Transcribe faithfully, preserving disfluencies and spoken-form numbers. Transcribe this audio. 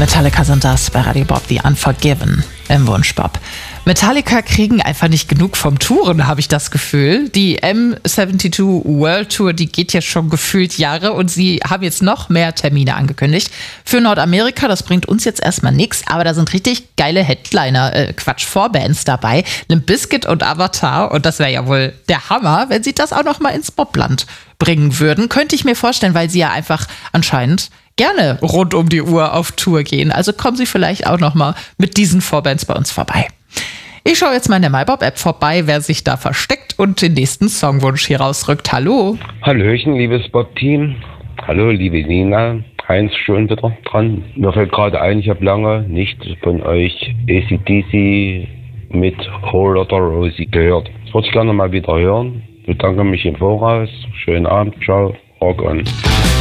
Metallica sind das bei Radio Bob, The Unforgiven im Wunschbob. Metallica kriegen einfach nicht genug vom Touren, habe ich das Gefühl. Die M zweiundsiebzig World Tour, die geht jetzt schon gefühlt Jahre und sie haben jetzt noch mehr Termine angekündigt. Für Nordamerika, das bringt uns jetzt erstmal nichts, aber da sind richtig geile Headliner, äh, Quatsch, Vorbands dabei. Limp Bizkit und Avatar und das wäre ja wohl der Hammer, wenn sie das auch noch mal ins Bobland bringen würden. Könnte ich mir vorstellen, weil sie ja einfach anscheinend gerne rund um die Uhr auf Tour gehen. Also kommen sie vielleicht auch noch mal mit diesen Vorbands bei uns vorbei. Ich schaue jetzt mal in der MyBob-App vorbei, wer sich da versteckt und den nächsten Songwunsch hier rausrückt. Hallo. Hallöchen, liebes Bob-Team. Hallo, liebe Nina. Heinz schon wieder dran. Mir fällt gerade ein, ich habe lange nicht von euch A C D C mit Whole Lotta Rosie gehört. Das würde ich gerne mal wieder hören. Ich bedanke mich im Voraus. Schönen Abend. Ciao. Rock on.